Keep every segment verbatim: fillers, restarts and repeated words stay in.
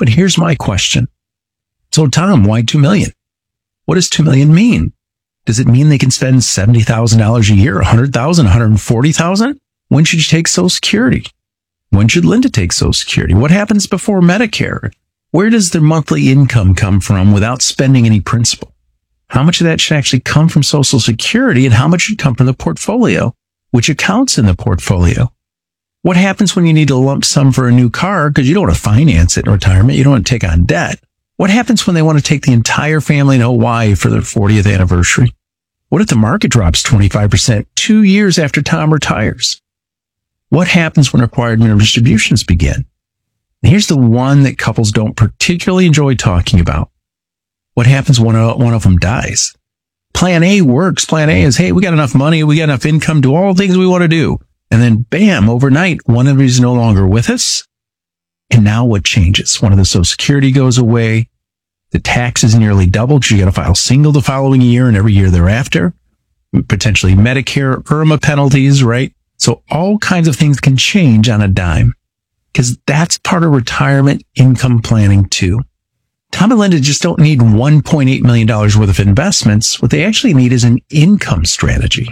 But here's my question. So Tom, why two million? What does two million mean? Does it mean they can spend seventy thousand dollars a year, one hundred thousand dollars, one hundred forty thousand dollars? When should you take Social Security? When should Linda take Social Security? What happens before Medicare? Where does their monthly income come from without spending any principal? How much of that should actually come from Social Security and how much should come from the portfolio? Which accounts in the portfolio? What happens when you need a lump sum for a new car because you don't want to finance it in retirement? You don't want to take on debt. What happens when they want to take the entire family to Hawaii for their fortieth anniversary? What if the market drops twenty-five percent two years after Tom retires? What happens when required minimum distributions begin? And here's the one that couples don't particularly enjoy talking about. What happens when one of them dies? Plan A works. Plan A is, hey, we got enough money, we got enough income, do all the things we want to do. And then bam, overnight, one of them is no longer with us. And now what changes? One of the Social Security goes away. The taxes nearly doubled. You got to file single the following year and every year thereafter. Potentially Medicare, IRMA penalties, right? So all kinds of things can change on a dime because that's part of retirement income planning too. Tom and Linda just don't need one point eight million dollars worth of investments. What they actually need is an income strategy.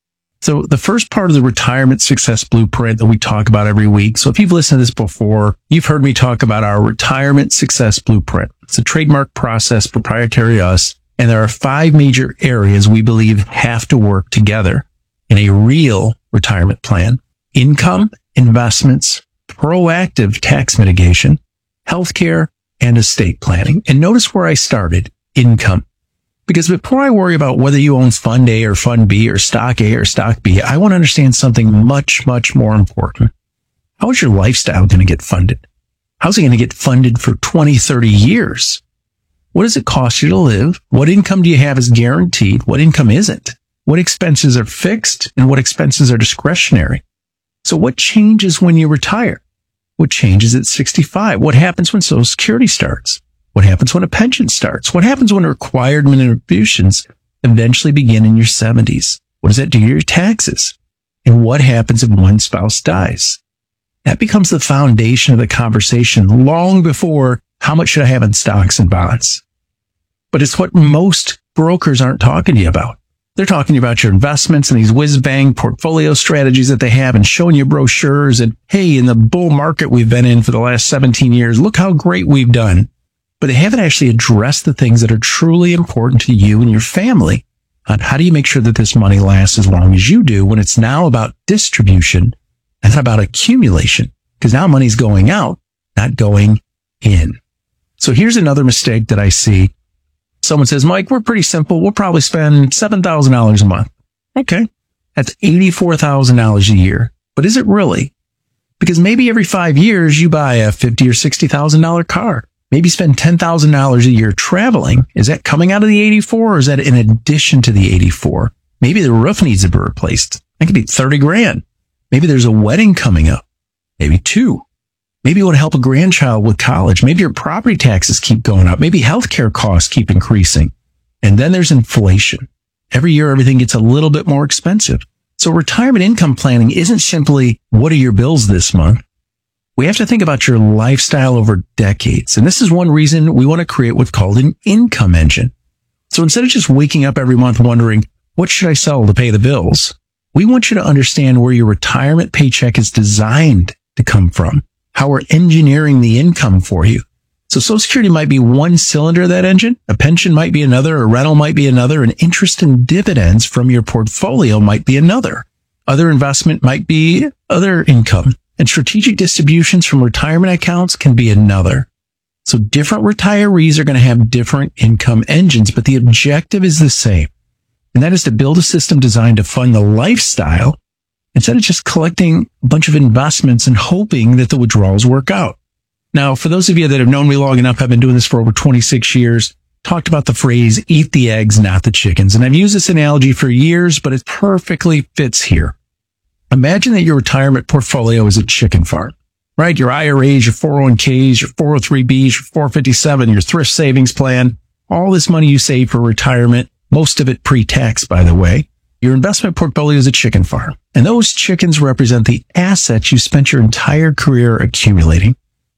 So the first part of the retirement success blueprint that we talk about every week. So if you've listened to this before, you've heard me talk about our retirement success blueprint. It's a trademark process, proprietary to us. And there are five major areas we believe have to work together in a real retirement plan: income, investments, proactive tax mitigation, healthcare, and estate planning. And notice where I started: income. Because before I worry about whether you own Fund A or Fund B or Stock A or Stock B, I want to understand something much, much more important. How is your lifestyle going to get funded? How's it going to get funded for twenty, thirty years? What does it cost you to live? What income do you have is guaranteed? What income isn't? What expenses are fixed and what expenses are discretionary? So what changes when you retire? What changes at sixty-five? What happens when Social Security starts? What happens when a pension starts? What happens when required contributions eventually begin in your seventies? What does that do to your taxes? And what happens if one spouse dies? That becomes the foundation of the conversation long before how much should I have in stocks and bonds? But it's what most brokers aren't talking to you about. They're talking to you about your investments and these whiz-bang portfolio strategies that they have and showing you brochures and, hey, in the bull market we've been in for the last seventeen years, look how great we've done. But they haven't actually addressed the things that are truly important to you and your family on how do you make sure that this money lasts as long as you do when it's now about distribution and not about accumulation, because now money's going out, not going in. So here's another mistake that I see. Someone says, Mike, we're pretty simple. We'll probably spend seven thousand dollars a month. Okay. That's eighty-four thousand dollars a year. But is it really? Because maybe every five years you buy a fifty thousand dollars or sixty thousand dollars car. Maybe spend ten thousand dollars a year traveling. Is that coming out of the eighty-four or is that in addition to the eighty-four? Maybe the roof needs to be replaced. That could be thirty grand. Maybe there's a wedding coming up. Maybe two. Maybe you want to help a grandchild with college. Maybe your property taxes keep going up. Maybe healthcare costs keep increasing. And then there's inflation. Every year, everything gets a little bit more expensive. So retirement income planning isn't simply, what are your bills this month? We have to think about your lifestyle over decades. And this is one reason we want to create what's called an income engine. So instead of just waking up every month wondering, what should I sell to pay the bills? We want you to understand where your retirement paycheck is designed to come from, how we're engineering the income for you. So Social Security might be one cylinder of that engine. A pension might be another. A rental might be another. And interest and dividends from your portfolio might be another. Other investment might be other income. And strategic distributions from retirement accounts can be another. So different retirees are going to have different income engines, but the objective is the same. And that is to build a system designed to fund the lifestyle instead of just collecting a bunch of investments and hoping that the withdrawals work out. Now, for those of you that have known me long enough, I've been doing this for over twenty-six years, talked about the phrase, eat the eggs, not the chickens. And I've used this analogy for years, but it perfectly fits here. Imagine that your retirement portfolio is a chicken farm, right? Your I R As, your four oh one k's, your four oh three b's, your four fifty-seven, your thrift savings plan, all this money you save for retirement, most of it pre-tax, by the way. Your investment portfolio is a chicken farm. And those chickens represent the assets you spent your entire career accumulating.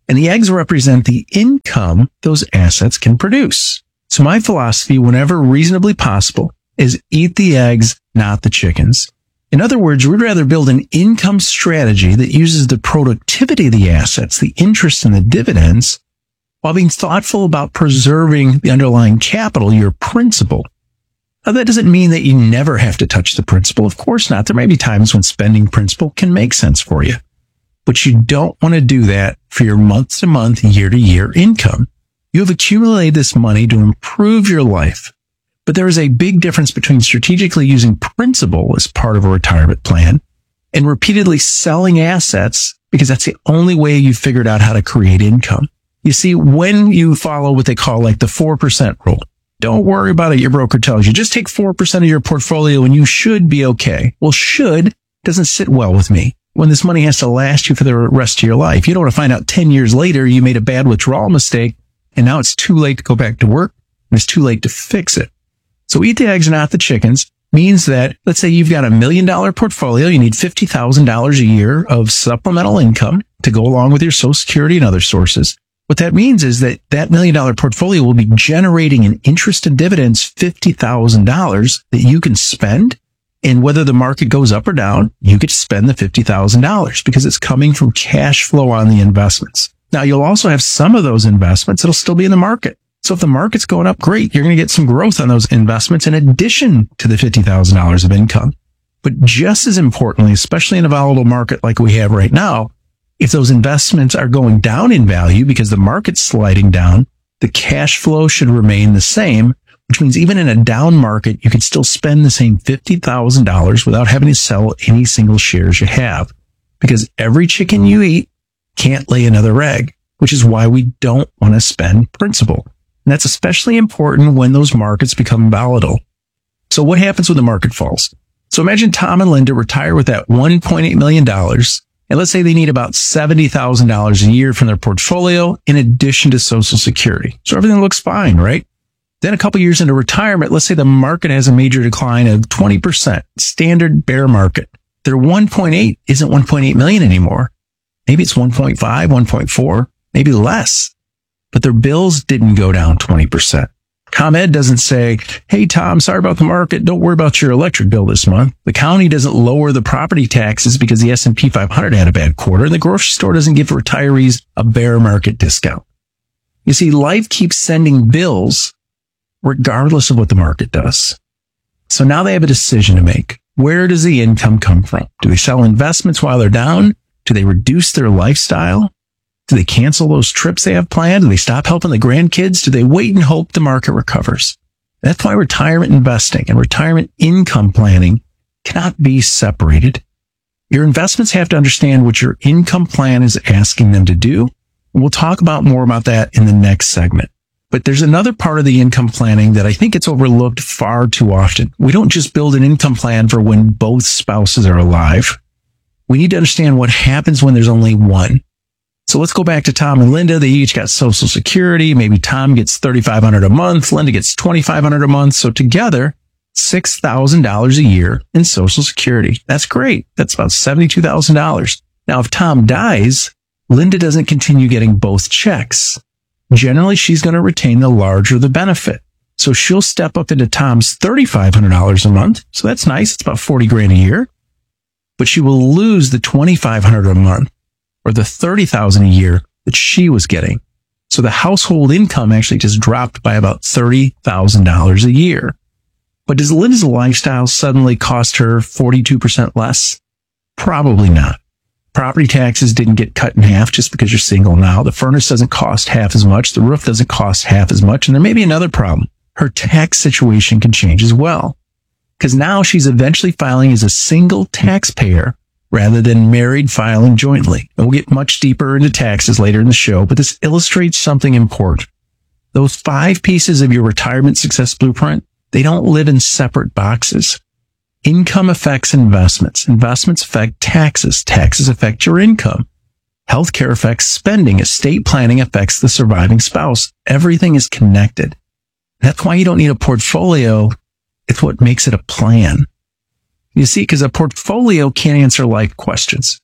And the eggs represent the income those assets can produce. So my philosophy, whenever reasonably possible, is eat the eggs, not the chickens. In other words, we'd rather build an income strategy that uses the productivity of the assets, the interest and the dividends, while being thoughtful about preserving the underlying capital, your principal. Now, that doesn't mean that you never have to touch the principal. Of course not. There may be times when spending principal can make sense for you, but you don't want to do that for your month to month, year to year income. You have accumulated this money to improve your life. But there is a big difference between strategically using principal as part of a retirement plan and repeatedly selling assets because that's the only way you figured out how to create income. You see, when you follow what they call like the four percent rule, don't worry about it. Your broker tells you just take four percent of your portfolio and you should be okay. Well, should doesn't sit well with me when this money has to last you for the rest of your life. You don't want to find out ten years later you made a bad withdrawal mistake and now it's too late to go back to work and it's too late to fix it. So eat the eggs, not the chickens, means that, let's say you've got a million dollar portfolio. You need fifty thousand dollars a year of supplemental income to go along with your Social Security and other sources. What that means is that that million dollar portfolio will be generating an interest and dividends fifty thousand dollars that you can spend. And whether the market goes up or down, you get to spend the fifty thousand dollars because it's coming from cash flow on the investments. Now, you'll also have some of those investments that'll still be in the market. So if the market's going up, great. You're going to get some growth on those investments in addition to the fifty thousand dollars of income. But just as importantly, especially in a volatile market like we have right now, if those investments are going down in value because the market's sliding down, the cash flow should remain the same, which means even in a down market, you can still spend the same fifty thousand dollars without having to sell any single shares you have. Because every chicken you eat can't lay another egg, which is why we don't want to spend principal. And that's especially important when those markets become volatile. So what happens when the market falls? So imagine Tom and Linda retire with that one point eight million dollars. And let's say they need about seventy thousand dollars a year from their portfolio in addition to Social Security. So everything looks fine, right? Then a couple years into retirement, let's say the market has a major decline of twenty percent, standard bear market. Their one point eight isn't one point eight million anymore. Maybe it's one point five, one point four, maybe less. But their bills didn't go down twenty percent. ComEd doesn't say, hey, Tom, sorry about the market. Don't worry about your electric bill this month. The county doesn't lower the property taxes because the S and P five hundred had a bad quarter. And the grocery store doesn't give retirees a bear market discount. You see, life keeps sending bills regardless of what the market does. So now they have a decision to make. Where does the income come from? Do they sell investments while they're down? Do they reduce their lifestyle? Do they cancel those trips they have planned? Do they stop helping the grandkids? Do they wait and hope the market recovers? That's why retirement investing and retirement income planning cannot be separated. Your investments have to understand what your income plan is asking them to do. And we'll talk about more about that in the next segment. But there's another part of the income planning that I think it's overlooked far too often. We don't just build an income plan for when both spouses are alive. We need to understand what happens when there's only one. So let's go back to Tom and Linda. They each got Social Security. Maybe Tom gets thirty-five hundred dollars a month. Linda gets twenty-five hundred dollars a month. So together, six thousand dollars a year in Social Security. That's great. That's about seventy-two thousand dollars. Now, if Tom dies, Linda doesn't continue getting both checks. Generally, she's going to retain the larger the benefit. So she'll step up into Tom's thirty-five hundred dollars a month. So that's nice. It's about forty grand a year. But she will lose the twenty-five hundred dollars a month, or the thirty thousand dollars a year that she was getting. So the household income actually just dropped by about thirty thousand dollars a year. But does Linda's lifestyle suddenly cost her forty-two percent less? Probably not. Property taxes didn't get cut in half just because you're single now. The furnace doesn't cost half as much. The roof doesn't cost half as much. And there may be another problem. Her tax situation can change as well. Because now she's eventually filing as a single taxpayer rather than married filing jointly. And we'll get much deeper into taxes later in the show, but this illustrates something important. Those five pieces of your retirement success blueprint, they don't live in separate boxes. Income affects investments. Investments affect taxes. Taxes affect your income. Healthcare affects spending. Estate planning affects the surviving spouse. Everything is connected. That's why you don't need a portfolio. It's what makes it a plan. You see, because a portfolio can't answer life questions.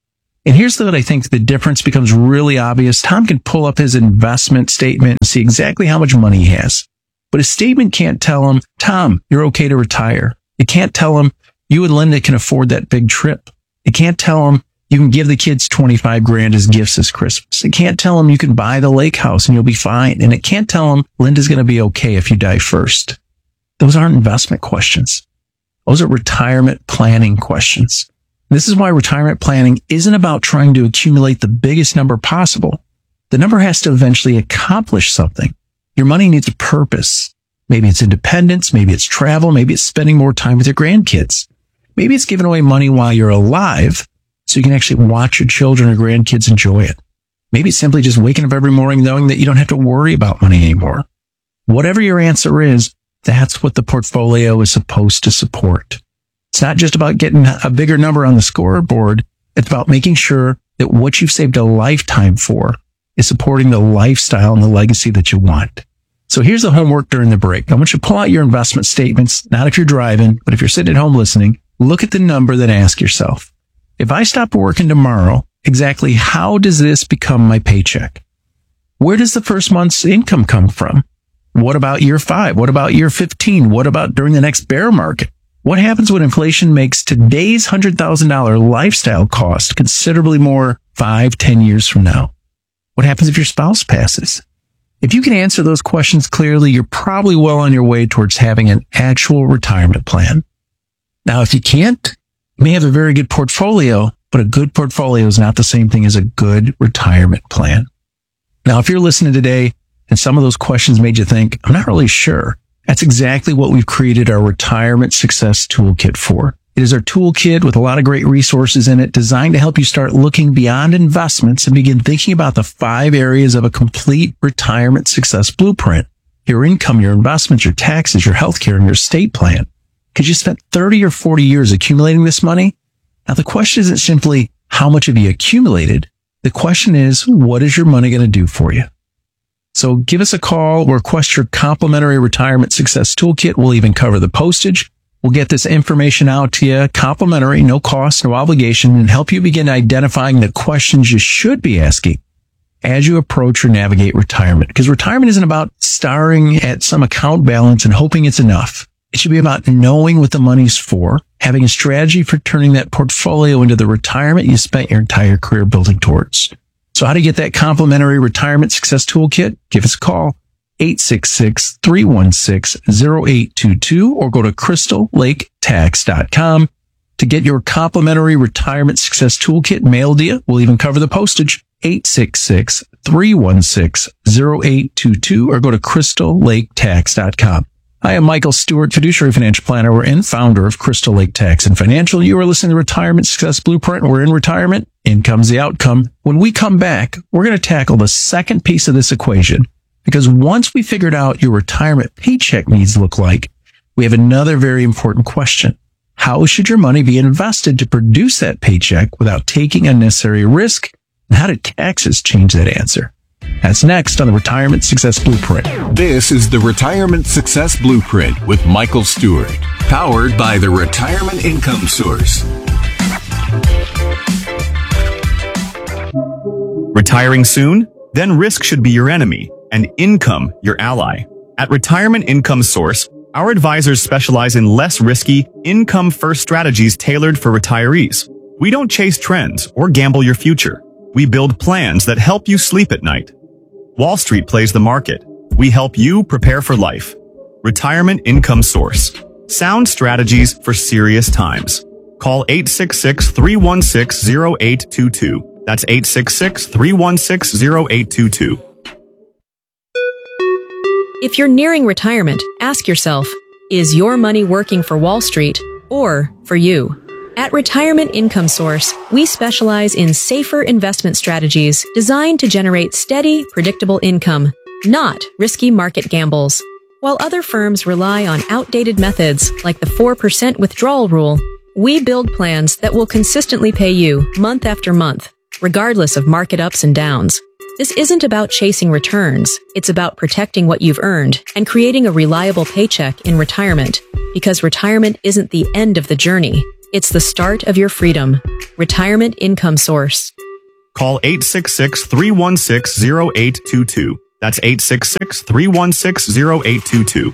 And here's what I think the difference becomes really obvious. Tom can pull up his investment statement and see exactly how much money he has. But his statement can't tell him, Tom, you're okay to retire. It can't tell him, you and Linda can afford that big trip. It can't tell him, you can give the kids twenty-five grand as gifts this Christmas. It can't tell him you can buy the lake house and you'll be fine. And it can't tell him Linda's going to be okay if you die first. Those aren't investment questions. Those are retirement planning questions. This is why retirement planning isn't about trying to accumulate the biggest number possible. The number has to eventually accomplish something. Your money needs a purpose. Maybe it's independence. Maybe it's travel. Maybe it's spending more time with your grandkids. Maybe it's giving away money while you're alive so you can actually watch your children or grandkids enjoy it. Maybe it's simply just waking up every morning knowing that you don't have to worry about money anymore. Whatever your answer is, that's what the portfolio is supposed to support. It's not just about getting a bigger number on the scoreboard. It's about making sure that what you've saved a lifetime for is supporting the lifestyle and the legacy that you want. So here's the homework during the break. I want you to pull out your investment statements, not if you're driving, but if you're sitting at home listening, look at the number, then ask yourself, if I stop working tomorrow, exactly how does this become my paycheck? Where does the first month's income come from? What about year five? What about year fifteen? What about during the next bear market? What happens when inflation makes today's one hundred thousand dollars lifestyle cost considerably more five, ten years from now? What happens if your spouse passes? If you can answer those questions clearly, you're probably well on your way towards having an actual retirement plan. Now, if you can't, you may have a very good portfolio, but a good portfolio is not the same thing as a good retirement plan. Now, if you're listening today and some of those questions made you think, I'm not really sure, that's exactly what we've created our Retirement Success Toolkit for. It is our toolkit with a lot of great resources in it designed to help you start looking beyond investments and begin thinking about the five areas of a complete retirement success blueprint. Your income, your investments, your taxes, your healthcare, and your estate plan. Because you spent thirty or forty years accumulating this money. Now, the question isn't simply how much have you accumulated? The question is, what is your money going to do for you? So give us a call or request your complimentary Retirement Success Toolkit. We'll even cover the postage. We'll get this information out to you, complimentary, no cost, no obligation, and help you begin identifying the questions you should be asking as you approach or navigate retirement. Because retirement isn't about staring at some account balance and hoping it's enough. It should be about knowing what the money's for, having a strategy for turning that portfolio into the retirement you spent your entire career building towards. So how to get that complimentary Retirement Success Toolkit? Give us a call, eight six six, three one six, zero eight two two, or go to crystal lake tax dot com to get your complimentary Retirement Success Toolkit mailed to you. We'll even cover the postage, eight six six, three one six, zero eight two two, or go to crystal lake tax dot com. I am Michael Stewart, fiduciary financial planner and founder of Crystal Lake Tax and Financial. You are listening to Retirement Success Blueprint. We're in retirement. Income's the outcome. When we come back, we're going to tackle the second piece of this equation, because once we figured out your retirement paycheck needs look like, we have another very important question. How should your money be invested to produce that paycheck without taking unnecessary risk? And how do taxes change that answer? That's next on the Retirement Success Blueprint. This is the Retirement Success Blueprint with Michael Stewart, powered by the Retirement Income Source. Retiring soon? Then risk should be your enemy and income your ally. At Retirement Income Source, our advisors specialize in less risky, income-first strategies tailored for retirees. We don't chase trends or gamble your future. We build plans that help you sleep at night. Wall Street plays the market. We help you prepare for life. Retirement Income Source. Sound strategies for serious times. Call eight six six, three one six, zero eight two two. That's eight six six, three one six, zero eight two two. If you're nearing retirement, ask yourself, is your money working for Wall Street or for you? At Retirement Income Source, we specialize in safer investment strategies designed to generate steady, predictable income, not risky market gambles. While other firms rely on outdated methods like the four percent withdrawal rule, we build plans that will consistently pay you month after month, regardless of market ups and downs. This isn't about chasing returns. It's about protecting what you've earned and creating a reliable paycheck in retirement, because retirement isn't the end of the journey. It's the start of your freedom. Retirement Income Source. Call eight six six, three one six, zero eight two two. That's eight six six, three one six, zero eight two two.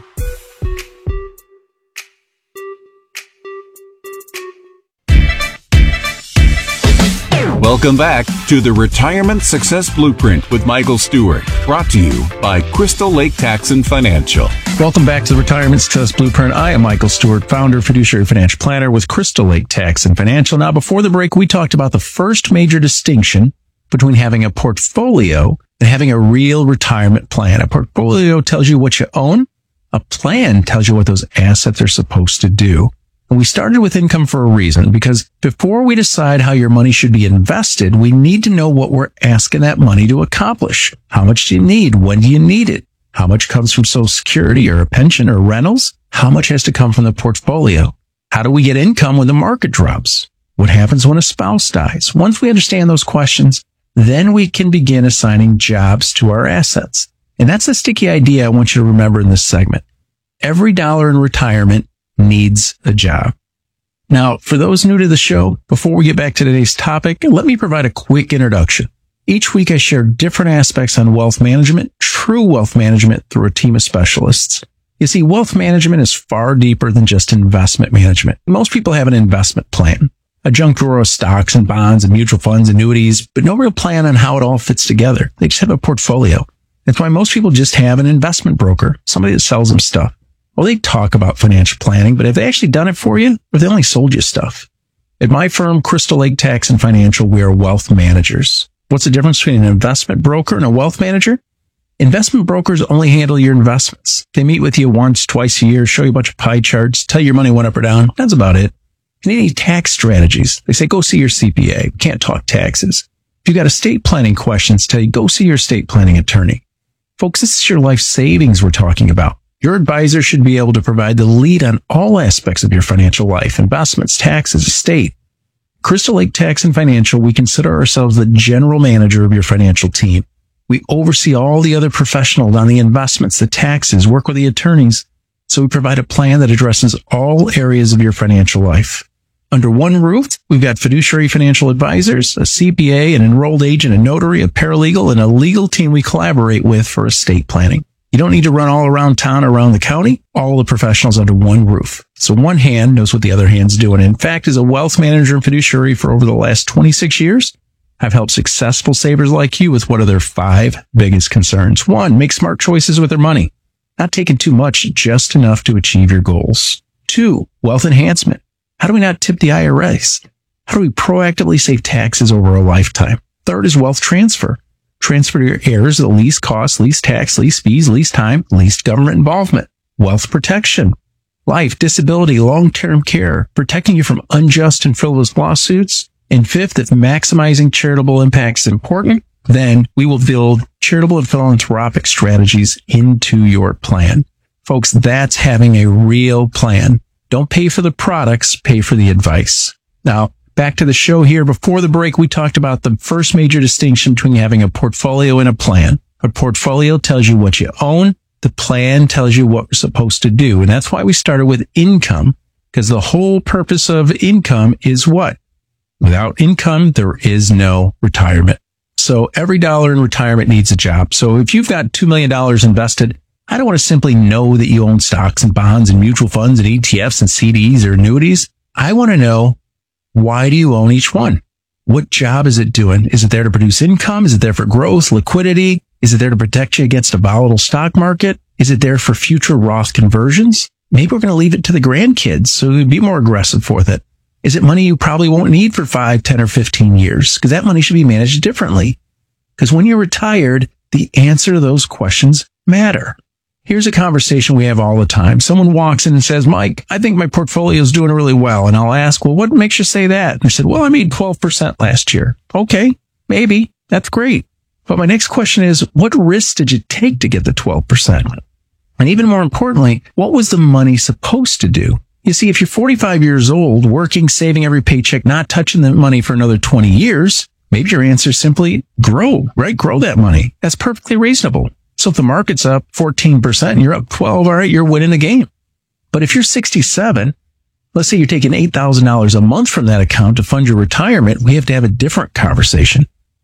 Welcome back to the Retirement Success Blueprint with Michael Stewart, brought to you by Crystal Lake Tax and Financial. Welcome back to the Retirement Success Blueprint. I am Michael Stewart, founder, fiduciary financial planner with Crystal Lake Tax and Financial. Now, before the break, we talked about the first major distinction between having a portfolio and having a real retirement plan. A portfolio tells you what you own. A plan tells you what those assets are supposed to do. And we started with income for a reason, because before we decide how your money should be invested, we need to know what we're asking that money to accomplish. How much do you need? When do you need it? How much comes from Social Security or a pension or rentals? How much has to come from the portfolio? How do we get income when the market drops? What happens when a spouse dies? Once we understand those questions, then we can begin assigning jobs to our assets. And that's a sticky idea I want you to remember in this segment. Every dollar in retirement needs a job. Now, for those new to the show, before we get back to today's topic, let me provide a quick introduction. Each week I share different aspects on wealth management, true wealth management, through a team of specialists. You see, wealth management is far deeper than just investment management. Most people have an investment plan, a junk drawer of stocks and bonds and mutual funds, annuities, but no real plan on how it all fits together. They just have a portfolio. That's why most people just have an investment broker, somebody that sells them stuff. Well, they talk about financial planning, but have they actually done it for you, or have they only sold you stuff? At my firm, Crystal Lake Tax and Financial, we are wealth managers. What's the difference between an investment broker and a wealth manager? Investment brokers only handle your investments. They meet with you once, twice a year, show you a bunch of pie charts, tell you your money went up or down. That's about it. If you need any tax strategies, they say, go see your C P A. Can't talk taxes. If you got estate planning questions, tell you, go see your estate planning attorney. Folks, this is your life savings we're talking about. Your advisor should be able to provide the lead on all aspects of your financial life, investments, taxes, estate. Crystal Lake Tax and Financial, we consider ourselves the general manager of your financial team. We oversee all the other professionals on the investments, the taxes, work with the attorneys. So we provide a plan that addresses all areas of your financial life. Under one roof, we've got fiduciary financial advisors, a C P A, an enrolled agent, a notary, a paralegal, and a legal team we collaborate with for estate planning. You don't need to run all around town or around the county. All the professionals under one roof. So one hand knows what the other hand's doing. In fact, as a wealth manager and fiduciary for over the last twenty-six years, I've helped successful savers like you with what are their five biggest concerns. One, make smart choices with their money. Not taking too much, just enough to achieve your goals. Two, wealth enhancement. How do we not tip the I R S? How do we proactively save taxes over a lifetime? Third is wealth transfer. Transfer to your heirs the least cost, least tax, least fees, least time, least government involvement. Wealth protection. Life, disability, long-term care, protecting you from unjust and frivolous lawsuits. And fifth, if maximizing charitable impact is important, then we will build charitable and philanthropic strategies into your plan. Folks, that's having a real plan. Don't pay for the products, pay for the advice. Now, back to the show here. Before the break, we talked about the first major distinction between having a portfolio and a plan. A portfolio tells you what you own. The plan tells you what we're supposed to do. And that's why we started with income, because the whole purpose of income is what? Without income, there is no retirement. So every dollar in retirement needs a job. So if you've got two million dollars invested, I don't want to simply know that you own stocks and bonds and mutual funds and E T Fs and C Ds or annuities. I want to know, why do you own each one? What job is it doing? Is it there to produce income? Is it there for growth, liquidity? Is it there to protect you against a volatile stock market? Is it there for future Roth conversions? Maybe we're going to leave it to the grandkids, so we'd be more aggressive with it. Is it money you probably won't need for five, ten, or fifteen years? Because that money should be managed differently. Because when you're retired, the answer to those questions matter. Here's a conversation we have all the time. Someone walks in and says, Mike, I think my portfolio is doing really well. And I'll ask, well, what makes you say that? And I said, well, I made twelve percent last year. Okay, maybe. That's great. But my next question is, what risks did you take to get the twelve percent? And even more importantly, what was the money supposed to do? You see, if you're forty-five years old, working, saving every paycheck, not touching the money for another twenty years, maybe your answer is simply grow, right? Grow that money. That's perfectly reasonable. So if the market's up fourteen percent and you're up twelve, all right, you're winning the game. But if you're sixty-seven, let's say you're taking eight thousand dollars a month from that account to fund your retirement, we have to have a different conversation.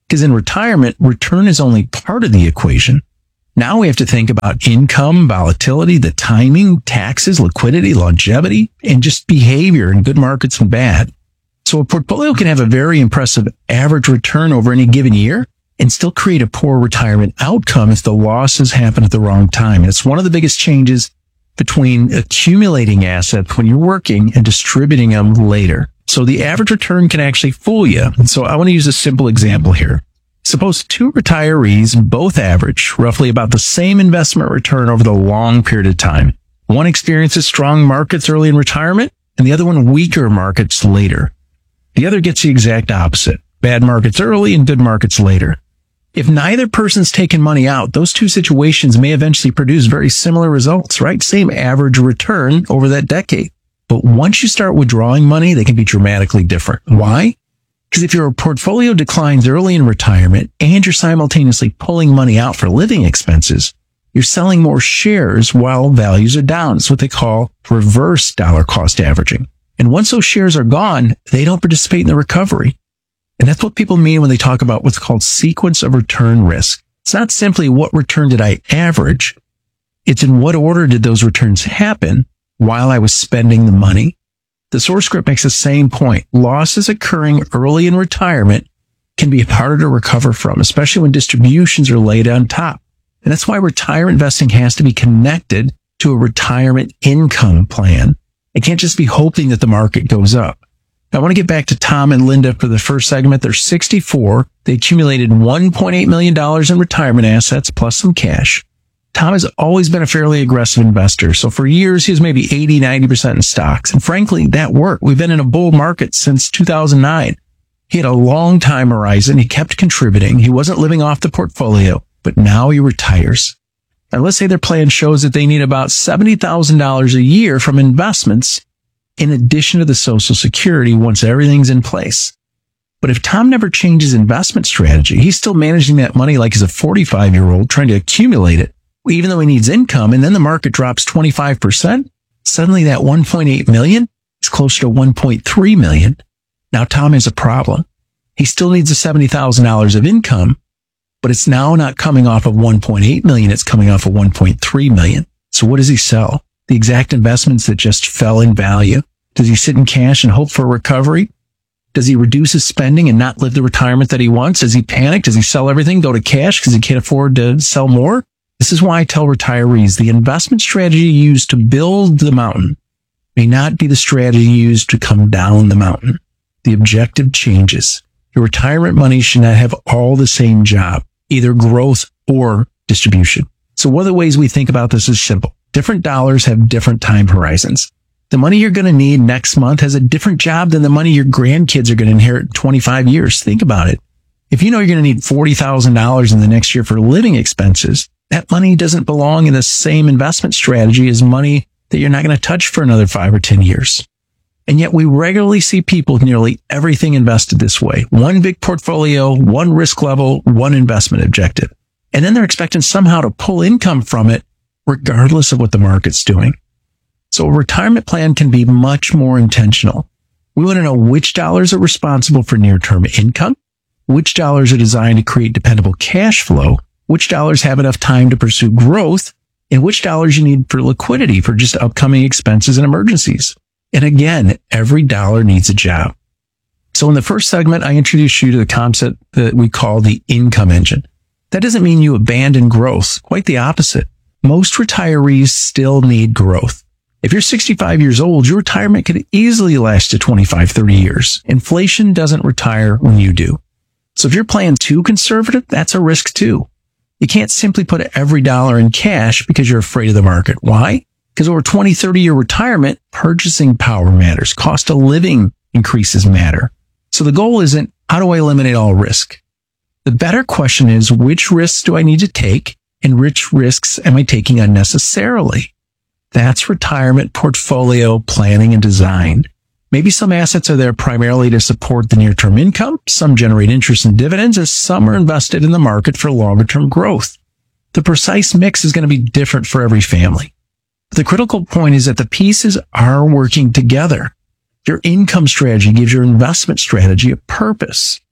Because in retirement, return is only part of the equation. Now we have to think about income, volatility, the timing, taxes, liquidity, longevity, and just behavior in good markets and bad. So a portfolio can have a very impressive average return over any given year and still create a poor retirement outcome if the losses happen at the wrong time. And it's one of the biggest changes between accumulating assets when you're working and distributing them later. So the average return can actually fool you. And so I want to use a simple example here. Suppose two retirees both average roughly about the same investment return over the long period of time. One experiences strong markets early in retirement and the other one weaker markets later. The other gets the exact opposite. Bad markets early and good markets later. If neither person's taken money out, those two situations may eventually produce very similar results, right? Same average return over that decade. But once you start withdrawing money, they can be dramatically different. Why? Because if your portfolio declines early in retirement and you're simultaneously pulling money out for living expenses, you're selling more shares while values are down. It's what they call reverse dollar cost averaging. And once those shares are gone, they don't participate in the recovery. And that's what people mean when they talk about what's called sequence of return risk. It's not simply what return did I average. It's in what order did those returns happen while I was spending the money. The source script makes the same point. Losses occurring early in retirement can be harder to recover from, especially when distributions are laid on top. And that's why retirement investing has to be connected to a retirement income plan. It can't just be hoping that the market goes up. I want to get back to Tom and Linda for the first segment. They're sixty-four. They accumulated one point eight million dollars in retirement assets plus some cash. Tom has always been a fairly aggressive investor. So for years, he was maybe eighty, ninety percent in stocks. And frankly, that worked. We've been in a bull market since two thousand nine. He had a long time horizon. He kept contributing. He wasn't living off the portfolio, but now he retires. Now, let's say their plan shows that they need about seventy thousand dollars a year from investments in addition to the Social Security once everything's in place. But if Tom never changes investment strategy, he's still managing that money like he's a forty-five-year-old trying to accumulate it, even though he needs income, and then the market drops twenty-five percent, suddenly that one point eight million is closer to one point three million. Now Tom has a problem. He still needs the seventy thousand dollars of income, but it's now not coming off of one point eight million, it's coming off of one point three million. So what does he sell? The exact investments that just fell in value? Does he sit in cash and hope for a recovery? Does he reduce his spending and not live the retirement that he wants? Does he panic? Does he sell everything, go to cash because he can't afford to sell more? This is why I tell retirees the investment strategy used to build the mountain may not be the strategy used to come down the mountain. The objective changes. Your retirement money should not have all the same job, either growth or distribution. So one of the ways we think about this is simple. Different dollars have different time horizons. The money you're going to need next month has a different job than the money your grandkids are going to inherit in twenty-five years. Think about it. If you know you're going to need forty thousand dollars in the next year for living expenses, that money doesn't belong in the same investment strategy as money that you're not going to touch for another five or ten years. And yet we regularly see people with nearly everything invested this way. One big portfolio, one risk level, one investment objective. And then they're expecting somehow to pull income from it regardless of what the market's doing. So a retirement plan can be much more intentional. We want to know which dollars are responsible for near-term income, which dollars are designed to create dependable cash flow, which dollars have enough time to pursue growth, and which dollars you need for liquidity for just upcoming expenses and emergencies. And again, every dollar needs a job. So in the first segment, I introduced you to the concept that we call the income engine. That doesn't mean you abandon growth. Quite the opposite. Most retirees still need growth. If you're sixty-five years old, your retirement could easily last to twenty-five, thirty years. Inflation doesn't retire when you do. So if you're playing too conservative, that's a risk too. You can't simply put every dollar in cash because you're afraid of the market. Why? Because over twenty, thirty year retirement, purchasing power matters. Cost of living increases matter. So the goal isn't, how do I eliminate all risk? The better question is, which risks do I need to take and which risks am I taking unnecessarily? That's retirement portfolio planning and design. Maybe some assets are there primarily to support the near-term income. Some generate interest and dividends, as some are invested in the market for longer-term growth. The precise mix is going to be different for every family. But the critical point is that the pieces are working together. Your income strategy gives your investment strategy a purpose.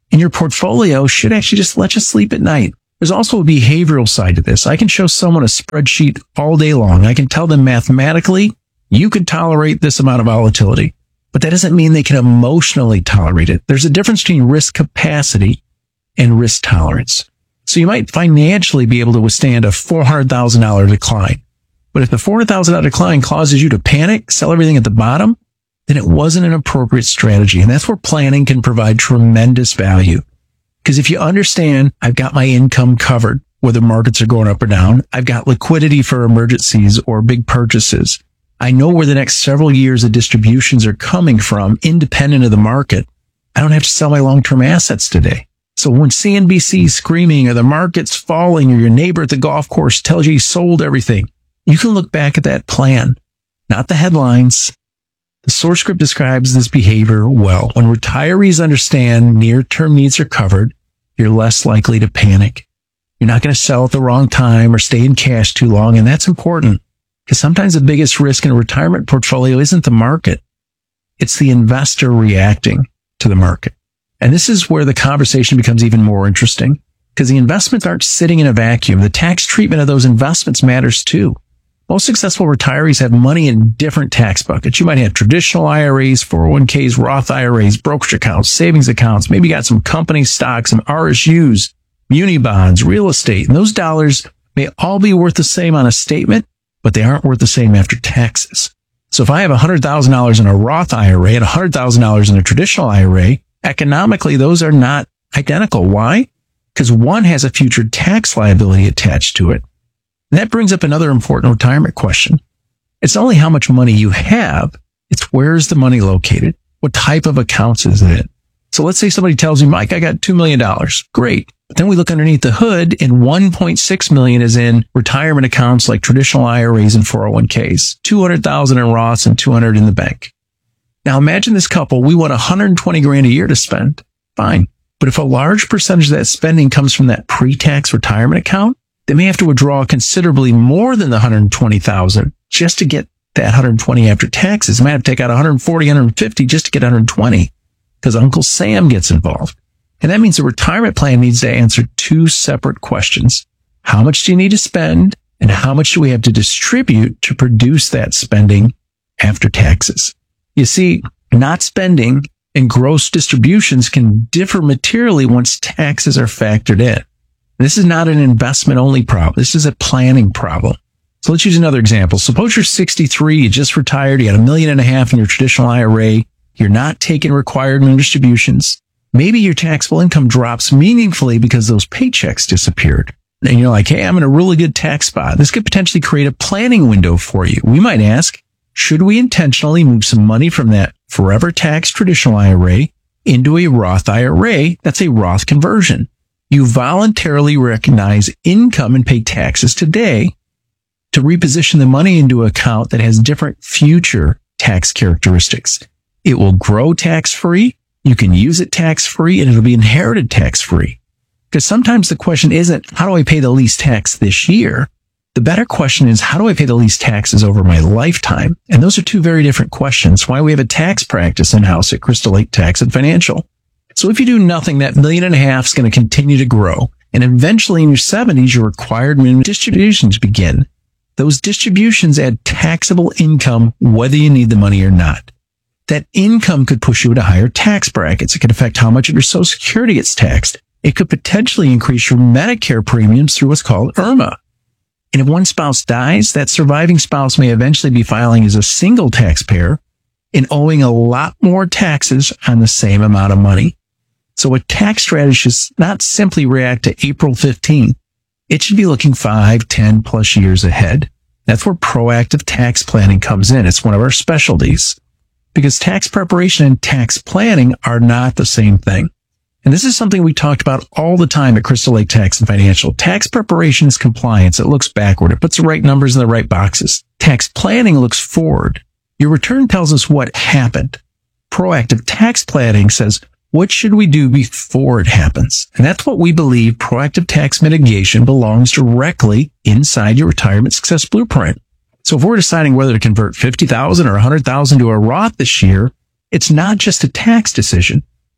And your portfolio should actually just let you sleep at night. There's also a behavioral side to this. I can show someone a spreadsheet all day long. I can tell them mathematically, you could tolerate this amount of volatility, but that doesn't mean they can emotionally tolerate it. There's a difference between risk capacity and risk tolerance. So you might financially be able to withstand a four hundred thousand dollars decline. But if the four hundred thousand dollars decline causes you to panic, sell everything at the bottom, then it wasn't an appropriate strategy. And that's where planning can provide tremendous value. Because if you understand, I've got my income covered, whether markets are going up or down, I've got liquidity for emergencies or big purchases. I know where the next several years of distributions are coming from, independent of the market. I don't have to sell my long-term assets today. So when C N B C is screaming or the market's falling or your neighbor at the golf course tells you he sold everything, you can look back at that plan, not the headlines. The source script describes this behavior well. When retirees understand near-term needs are covered, you're less likely to panic. You're not going to sell at the wrong time or stay in cash too long. And that's important because sometimes the biggest risk in a retirement portfolio isn't the market. It's the investor reacting to the market. And this is where the conversation becomes even more interesting because the investments aren't sitting in a vacuum. The tax treatment of those investments matters too. Most successful retirees have money in different tax buckets. You might have traditional I R As, four oh one k's, Roth I R As, brokerage accounts, savings accounts. Maybe you got some company stocks, some R S Us, muni bonds, real estate. And those dollars may all be worth the same on a statement, but they aren't worth the same after taxes. So if I have one hundred thousand dollars in a Roth I R A and one hundred thousand dollars in a traditional I R A, economically, those are not identical. Why? Because one has a future tax liability attached to it. And that brings up another important retirement question. It's not only how much money you have, it's where's the money located? What type of accounts is it in? So let's say somebody tells you, Mike, I got two million dollars. Great. But then we look underneath the hood and one point six million dollars is in retirement accounts like traditional I R As and four oh one k's, two hundred thousand dollars in Roths and two hundred dollars in the bank. Now imagine this couple, we want one hundred twenty grand a year to spend. Fine. But if a large percentage of that spending comes from that pre-tax retirement account, they may have to withdraw considerably more than the one hundred twenty thousand dollars just to get that one hundred twenty after taxes. They might have to take out one hundred forty, one hundred fifty just to get one hundred twenty because Uncle Sam gets involved. And that means the retirement plan needs to answer two separate questions. How much do you need to spend and how much do we have to distribute to produce that spending after taxes? You see, not spending and gross distributions can differ materially once taxes are factored in. This is not an investment-only problem. This is a planning problem. So let's use another example. Suppose you're sixty-three, you just retired, you got a million and a half in your traditional I R A, you're not taking required minimum distributions. Maybe your taxable income drops meaningfully because those paychecks disappeared. And you're like, hey, I'm in a really good tax spot. This could potentially create a planning window for you. We might ask, should we intentionally move some money from that forever tax traditional I R A into a Roth I R A? That's a Roth conversion. You voluntarily recognize income and pay taxes today to reposition the money into an account that has different future tax characteristics. It will grow tax-free. You can use it tax-free and it'll be inherited tax-free. Because sometimes the question isn't, how do I pay the least tax this year? The better question is, how do I pay the least taxes over my lifetime? And those are two very different questions. Why we have a tax practice in-house at Crystal Lake Tax and Financial. So if you do nothing, that million and a half is going to continue to grow. And eventually in your seventies, your required minimum distributions begin. Those distributions add taxable income, whether you need the money or not. That income could push you into higher tax brackets. It could affect how much of your Social Security gets taxed. It could potentially increase your Medicare premiums through what's called I R M A. And if one spouse dies, that surviving spouse may eventually be filing as a single taxpayer and owing a lot more taxes on the same amount of money. So a tax strategy should not simply react to April fifteenth. It should be looking five, ten plus years ahead. That's where proactive tax planning comes in. It's one of our specialties because tax preparation and tax planning are not the same thing. And this is something we talked about all the time at Crystal Lake Tax and Financial. Tax preparation is compliance. It looks backward. It puts the right numbers in the right boxes. Tax planning looks forward. Your return tells us what happened. Proactive tax planning says, what should we do before it happens? And that's what we believe proactive tax mitigation belongs directly inside your retirement success blueprint. So if we're deciding whether to convert fifty thousand dollars or one hundred thousand dollars to a Roth this year, it's not just a tax decision.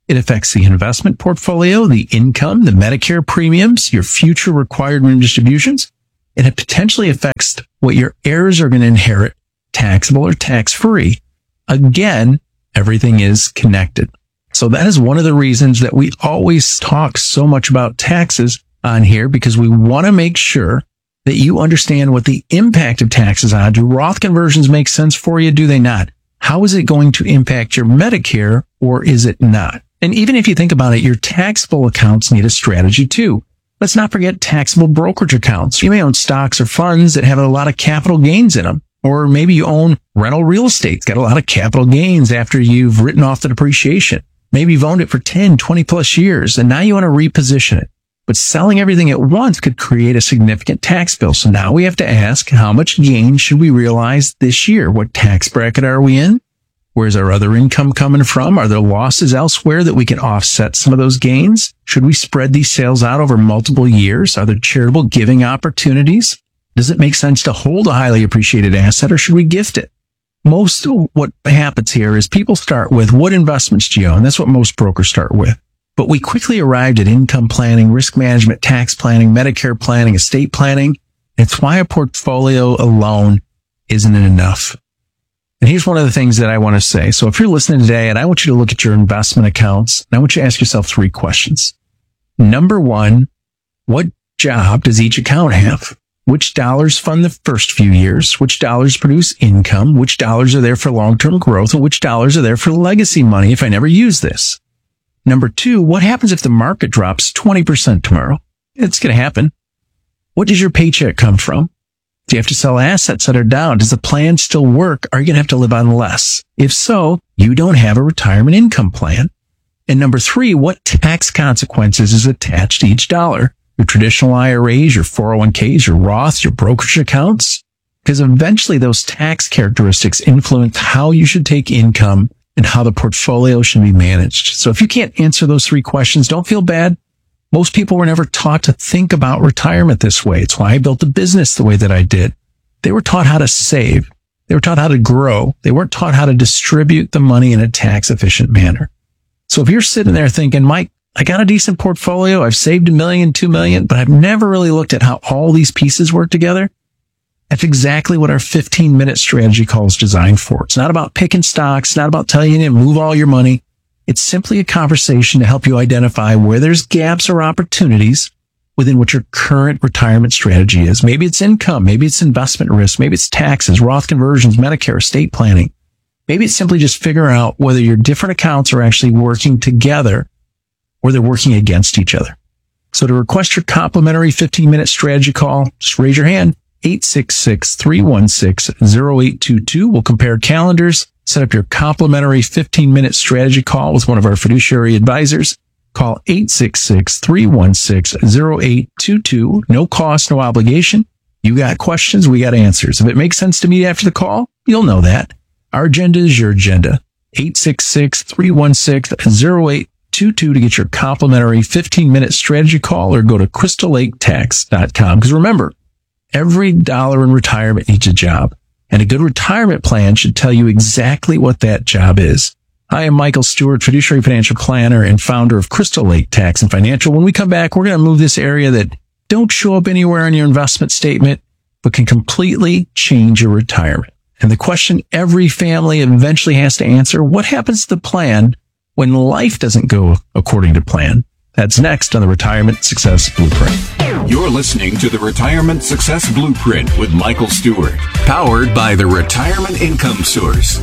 It affects the investment portfolio, the income, the Medicare premiums, your future required distributions, and it potentially affects what your heirs are going to inherit, taxable or tax-free. Again, everything is connected. So that is one of the reasons that we always talk so much about taxes on here, because we want to make sure that you understand what the impact of taxes are. Do Roth conversions make sense for you? Do they not? How is it going to impact your Medicare, or is it not? And even if you think about it, your taxable accounts need a strategy too. Let's not forget taxable brokerage accounts. You may own stocks or funds that have a lot of capital gains in them. Or maybe you own rental real estate. It's got a lot of capital gains after you've written off the depreciation. Maybe you've owned it for ten, twenty plus years, and now you want to reposition it. But selling everything at once could create a significant tax bill. So now we have to ask, how much gain should we realize this year? What tax bracket are we in? Where's our other income coming from? Are there losses elsewhere that we can offset some of those gains? Should we spread these sales out over multiple years? Are there charitable giving opportunities? Does it make sense to hold a highly appreciated asset, or should we gift it? Most of what happens here is people start with, what investments do you own? That's what most brokers start with. But we quickly arrived at income planning, risk management, tax planning, Medicare planning, estate planning. It's why a portfolio alone isn't enough. And here's one of the things that I want to say. So if you're listening today, and I want you to look at your investment accounts, and I want you to ask yourself three questions. Number one, what job does each account have? Which dollars fund the first few years? Which dollars produce income? Which dollars are there for long-term growth? And which dollars are there for legacy money if I never use this? Number two, what happens if the market drops twenty percent tomorrow? It's going to happen. What does your paycheck come from? Do you have to sell assets that are down? Does the plan still work? Are you going to have to live on less? If so, you don't have a retirement income plan. And number three, what tax consequences is attached to each dollar? Your traditional I R As, your four oh one k's, your Roths, your brokerage accounts? Because eventually those tax characteristics influence how you should take income and how the portfolio should be managed. So if you can't answer those three questions, don't feel bad. Most people were never taught to think about retirement this way. It's why I built a business the way that I did. They were taught how to save. They were taught how to grow. They weren't taught how to distribute the money in a tax efficient manner. So if you're sitting there thinking, Mike, I got a decent portfolio, I've saved a million, two million, but I've never really looked at how all these pieces work together, that's exactly what our fifteen minute strategy call is designed for. It's not about picking stocks. It's not about telling you to move all your money. It's simply a conversation to help you identify where there's gaps or opportunities within what your current retirement strategy is. Maybe it's income. Maybe it's investment risk. Maybe it's taxes, Roth conversions, Medicare, estate planning. Maybe it's simply just figuring out whether your different accounts are actually working together or they're working against each other. So to request your complimentary fifteen minute strategy call, just raise your hand. eight six six, three one six, zero eight two two. We'll compare calendars, set up your complimentary fifteen minute strategy call with one of our fiduciary advisors. Call eight six six, three one six, zero eight two two. No cost, no obligation. You got questions, we got answers. If it makes sense to me after the call, you'll know that. Our agenda is your agenda. eight six six, three one six, zero eight two two to get your complimentary fifteen minute strategy call, or go to crystal lake tax dot com. Because remember, every dollar in retirement needs a job, and a good retirement plan should tell you exactly what that job is. I am Michael Stewart, fiduciary financial planner and founder of Crystal Lake Tax and Financial. When we come back, we're going to move this area that don't show up anywhere in your investment statement, but can completely change your retirement. And the question every family eventually has to answer, what happens to the plan when life doesn't go according to plan? That's next on the Retirement Success Blueprint. You're listening to the Retirement Success Blueprint with Michael Stewart, powered by the Retirement Income Source.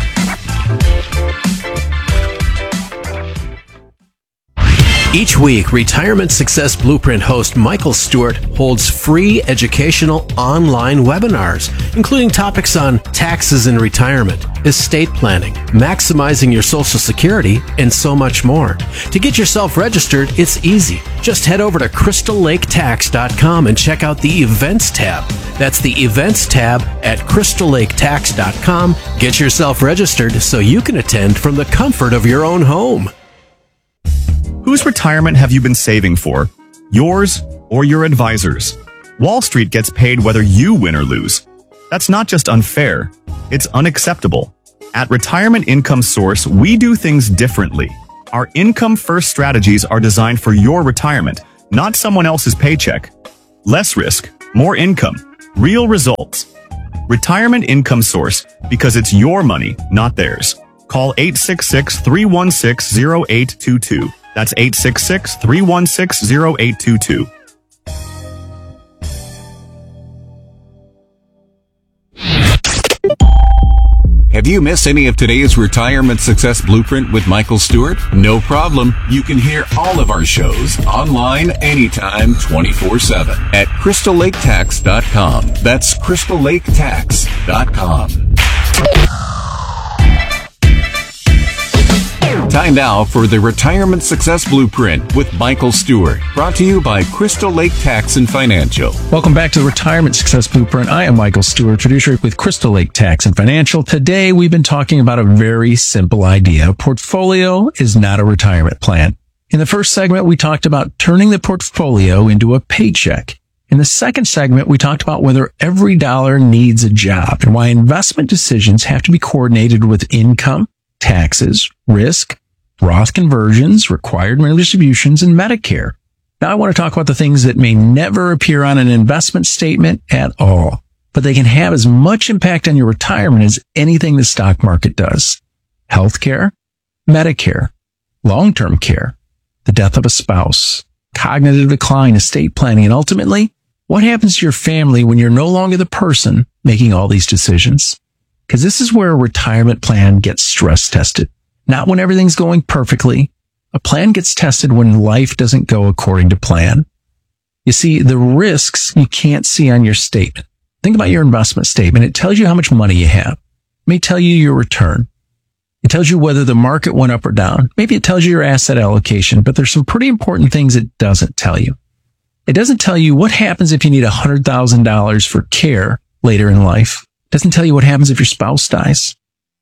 Each week, Retirement Success Blueprint host Michael Stewart holds free educational online webinars, including topics on taxes in retirement, estate planning, maximizing your Social Security, and so much more. To get yourself registered, it's easy. Just head over to crystal lake tax dot com and check out the Events tab. That's the Events tab at crystal lake tax dot com. Get yourself registered so you can attend from the comfort of your own home. Whose retirement have you been saving for? Yours or your advisor's? Wall Street gets paid whether you win or lose. That's not just unfair, it's unacceptable. At Retirement Income Source, we do things differently. Our income-first strategies are designed for your retirement, not someone else's paycheck. Less risk, more income, real results. Retirement Income Source, because it's your money, not theirs. Call eight six six, three one six, zero eight two two. That's eight six six, three one six, zero eight two two. Have you missed any of today's Retirement Success Blueprint with Michael Stewart? No problem. You can hear all of our shows online anytime, twenty-four seven at crystal lake tax dot com. That's crystal lake tax dot com. Time now for the Retirement Success Blueprint with Michael Stewart, brought to you by Crystal Lake Tax and Financial. Welcome back to the Retirement Success Blueprint. I am Michael Stewart, producer with Crystal Lake Tax and Financial. Today, we've been talking about a very simple idea. A portfolio is not a retirement plan. In the first segment, we talked about turning the portfolio into a paycheck. In the second segment, we talked about whether every dollar needs a job and why investment decisions have to be coordinated with income, taxes, risk, Roth conversions, required minimum distributions, and Medicare. Now I want to talk about the things that may never appear on an investment statement at all, but they can have as much impact on your retirement as anything the stock market does. Healthcare, Medicare, long-term care, the death of a spouse, cognitive decline, estate planning, and ultimately, what happens to your family when you're no longer the person making all these decisions? Because this is where a retirement plan gets stress tested. Not when everything's going perfectly. A plan gets tested when life doesn't go according to plan. You see, the risks you can't see on your statement. Think about your investment statement. It tells you how much money you have. It may tell you your return. It tells you whether the market went up or down. Maybe it tells you your asset allocation, but there's some pretty important things it doesn't tell you. It doesn't tell you what happens if you need one hundred thousand dollars for care later in life. It doesn't tell you what happens if your spouse dies.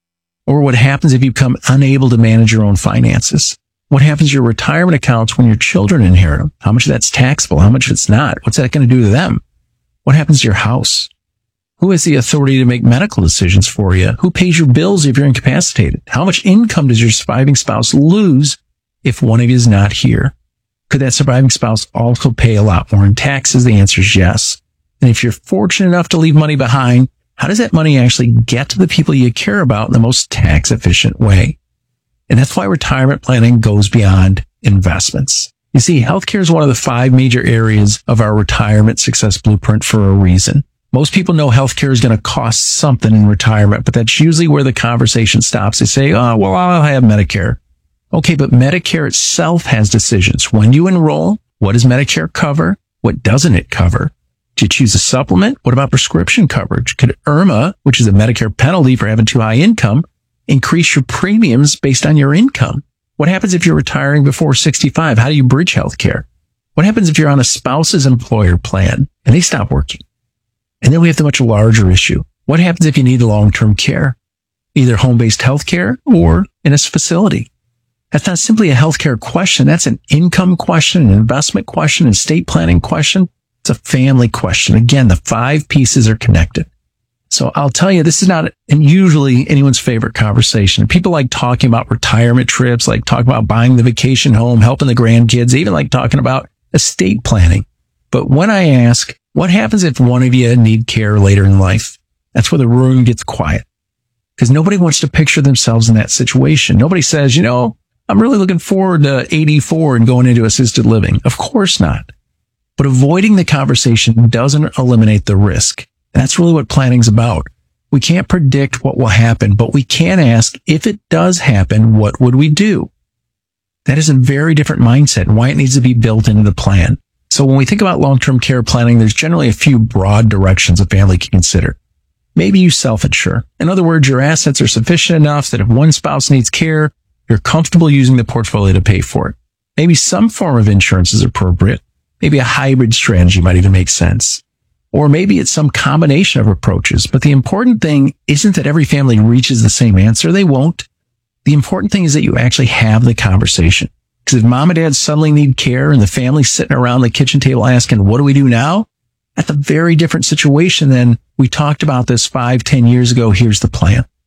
Or what happens if you become unable to manage your own finances? What happens to your retirement accounts when your children inherit them? How much of that's taxable? How much of it's not? What's that going to do to them? What happens to your house? Who has the authority to make medical decisions for you? Who pays your bills if you're incapacitated? How much income does your surviving spouse lose if one of you is not here? Could that surviving spouse also pay a lot more in taxes? The answer is yes. And if you're fortunate enough to leave money behind, how does that money actually get to the people you care about in the most tax efficient way? And that's why retirement planning goes beyond investments. You see, healthcare is one of the five major areas of our retirement success blueprint for a reason. Most people know healthcare is going to cost something in retirement, but that's usually where the conversation stops. They say, oh, well, I'll have Medicare. Okay, but Medicare itself has decisions. When you enroll, what does Medicare cover? What doesn't it cover? Do you choose a supplement? What about prescription coverage? Could I R M A, which is a Medicare penalty for having too high income, increase your premiums based on your income? What happens if you're retiring before sixty-five? How do you bridge healthcare? What happens if you're on a spouse's employer plan and they stop working? And then we have the much larger issue. What happens if you need long-term care, either home-based healthcare or in a facility? That's not simply a healthcare question. That's an income question, an investment question, an estate planning question. It's a family question. Again, the five pieces are connected. So I'll tell you, this is not usually anyone's favorite conversation. People like talking about retirement trips, like talking about buying the vacation home, helping the grandkids, even like talking about estate planning. But when I ask, what happens if one of you need care later in life? That's where the room gets quiet. Because nobody wants to picture themselves in that situation. Nobody says, you know, I'm really looking forward to eighty-four and going into assisted living. Of course not. But avoiding the conversation doesn't eliminate the risk. That's really what planning's about. We can't predict what will happen, but we can ask, if it does happen, what would we do? That is a very different mindset and why it needs to be built into the plan. So when we think about long-term care planning, there's generally a few broad directions a family can consider. Maybe you self-insure. In other words, your assets are sufficient enough that if one spouse needs care, you're comfortable using the portfolio to pay for it. Maybe some form of insurance is appropriate. Maybe a hybrid strategy might even make sense. Or maybe it's some combination of approaches. But the important thing isn't that every family reaches the same answer. They won't. The important thing is that you actually have the conversation. Because if mom and dad suddenly need care and the family's sitting around the kitchen table asking, what do we do now? That's a very different situation than we talked about this five, ten years ago. Here's the plan.